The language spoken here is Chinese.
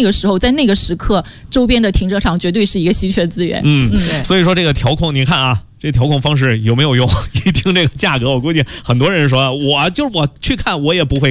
那个时候，在那个时刻，周边的停车场绝对是一个稀缺资源。 所以说这个调控，你看啊，这调控方式有没有用？一听这个价格，我估计很多人说，我去看我也不会